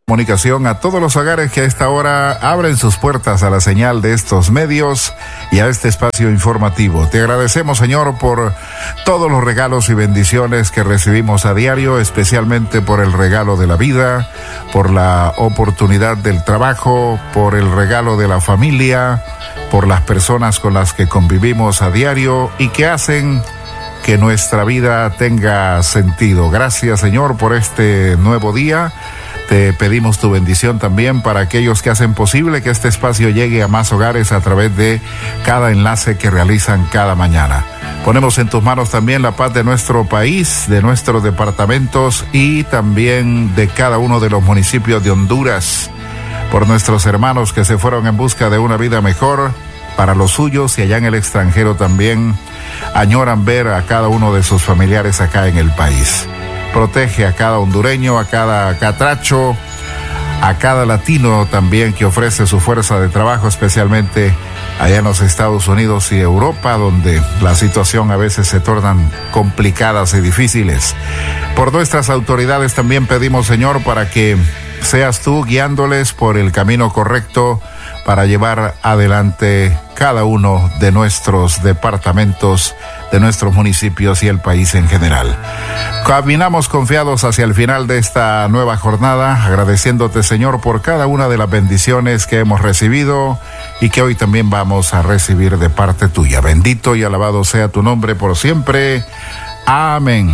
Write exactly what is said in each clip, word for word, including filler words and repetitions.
Comunicación a todos los hogares que a esta hora abren sus puertas a la señal de estos medios y a este espacio informativo. Te agradecemos, Señor, por todos los regalos y bendiciones que recibimos a diario, especialmente por el regalo de la vida, por la oportunidad del trabajo, por el regalo de la familia, por las personas con las que convivimos a diario y que hacen que nuestra vida tenga sentido. Gracias, Señor, por este nuevo día. Te pedimos tu bendición también para aquellos que hacen posible que este espacio llegue a más hogares a través de cada enlace que realizan cada mañana. Ponemos en tus manos también la paz de nuestro país, de nuestros departamentos y también de cada uno de los municipios de Honduras, por nuestros hermanos que se fueron en busca de una vida mejor para los suyos y allá en el extranjero también añoran ver a cada uno de sus familiares acá en el país. Protege a cada hondureño, a cada catracho, a cada latino también que ofrece su fuerza de trabajo, especialmente allá en los Estados Unidos y Europa, donde la situación a veces se tornan complicadas y difíciles. Por nuestras autoridades también pedimos, Señor, para que seas tú guiándoles por el camino correcto para llevar adelante cada uno de nuestros departamentos, de nuestros municipios y el país en general. Caminamos confiados hacia el final de esta nueva jornada, agradeciéndote, Señor, por cada una de las bendiciones que hemos recibido y que hoy también vamos a recibir de parte tuya. Bendito y alabado sea tu nombre por siempre. Amén.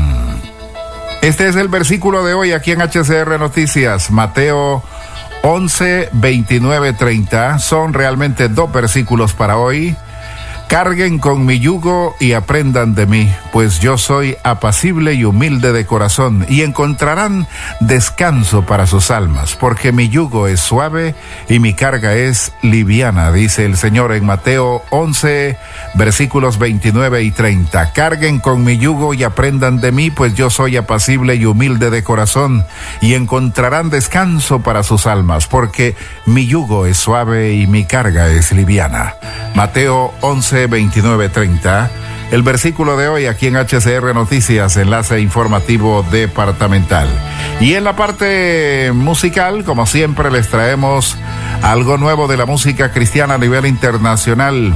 Este es el versículo de hoy aquí en H C R Noticias, Mateo once, veintinueve, treinta. Son realmente dos versículos para hoy. Carguen con mi yugo y aprendan de mí, pues yo soy apacible y humilde de corazón, y encontrarán descanso para sus almas, porque mi yugo es suave y mi carga es liviana, dice el Señor en Mateo once, versículos veintinueve y treinta. Carguen con mi yugo y aprendan de mí, pues yo soy apacible y humilde de corazón, y encontrarán descanso para sus almas, porque mi yugo es suave y mi carga es liviana. Mateo once, veintinueve, treinta. El versículo de hoy aquí en H C R Noticias, enlace informativo departamental. Y en la parte musical, como siempre, les traemos algo nuevo de la música cristiana a nivel internacional.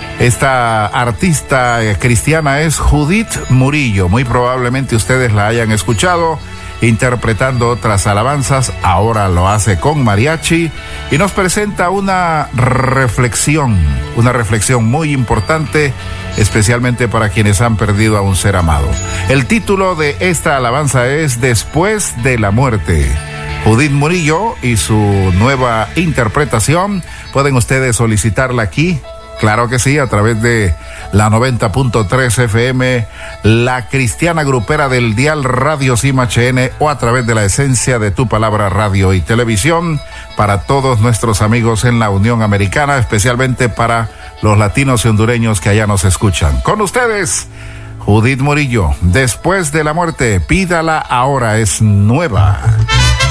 Esta artista cristiana es Judith Murillo. Muy probablemente ustedes la hayan escuchado interpretando otras alabanzas. Ahora lo hace con mariachi y nos presenta una reflexión, una reflexión muy importante, especialmente para quienes han perdido a un ser amado. El título de esta alabanza es Después de la muerte. Judith Murillo y su nueva interpretación, pueden ustedes solicitarla aquí. Claro que sí, a través de la noventa punto tres F M, la cristiana grupera del dial Radio Sim H N, o a través de la esencia de tu palabra radio y televisión para todos nuestros amigos en la Unión Americana, especialmente para los latinos y hondureños que allá nos escuchan. Con ustedes, Judith Murillo, Después de la muerte, pídala ahora, es nueva.